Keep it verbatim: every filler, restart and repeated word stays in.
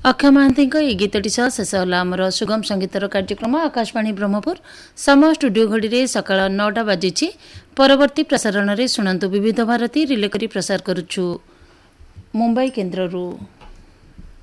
ଅକ୍ଷୟ ମହାନ୍ତିଙ୍କ ଏହି ଗୀତଟି ସହ ଶେଷ ହେଲା ଆମର ସୁଗମ ସଙ୍ଗୀତର କାର୍ଯ୍ୟକ୍ରମ। ଆକାଶବାଣୀ ବ୍ରହ୍ମପୁର ସମୟ ଷ୍ଟୁଡିଓ ଘଡ଼ିରେ ସକାଳ ନଅଟା ବାଜିଛି। ପରବର୍ତ୍ତୀ ପ୍ରସାରଣରେ ଶୁଣନ୍ତୁ ବିବିଧ ଭାରତୀ ରିଲେ କରି ପ୍ରସାର କରୁଛୁ ମୁମ୍ବାଇ କେନ୍ଦ୍ରରୁ।